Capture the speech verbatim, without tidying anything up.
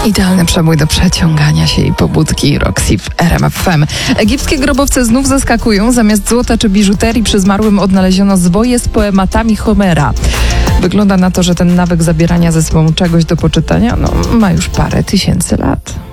Idealny przebój do przeciągania się i pobudki Roxy w R M F M. Egipskie grobowce znów zaskakują. Zamiast złota czy biżuterii przy zmarłym odnaleziono zwoje z poematami Homera. Wygląda na to, że ten nawyk zabierania ze sobą czegoś do poczytania no, ma już parę tysięcy lat.